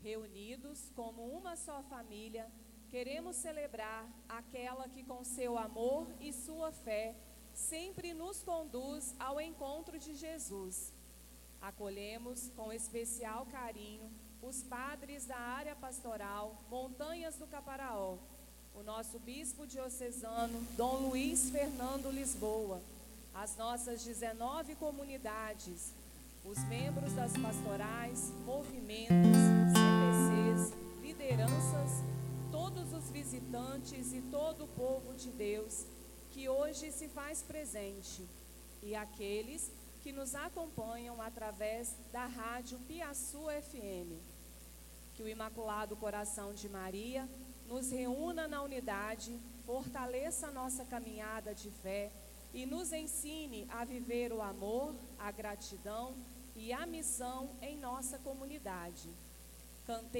Reunidos como uma só família, queremos celebrar aquela que com seu amor e sua fé sempre nos conduz ao encontro de Jesus. Acolhemos com especial carinho os padres da área pastoral Montanhas do Caparaó, o nosso bispo diocesano Dom Luiz Fernando Lisboa, as nossas 19 comunidades, os membros das pastorais, movimentos, CPCs, lideranças, todos os visitantes e todo o povo de Deus que hoje se faz presente, e aqueles que nos acompanham através da rádio Piaçu FM. Que o Imaculado Coração de Maria nos reúna na unidade, fortaleça a nossa caminhada de fé e nos ensine a viver o amor, a gratidão e a missão em nossa comunidade. Cantemos